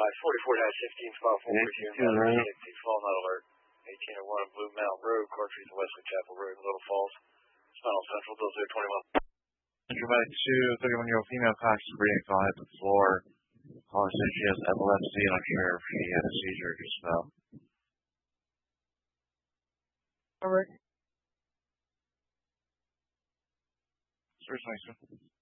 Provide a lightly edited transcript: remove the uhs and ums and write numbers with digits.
44-16, file 4 here, Matter 16, fall not alert. 1801 Blue Mountain Road, Cartridge to Wesley Chapel Road, Little Falls. Spinal Central, Bill 021. Dramatic 2, 31-year-old female conscious breathing, fall hit the floor. Caller said she has epilepsy, and I'm sure if she had a seizure just now. All right. Seriously, sir.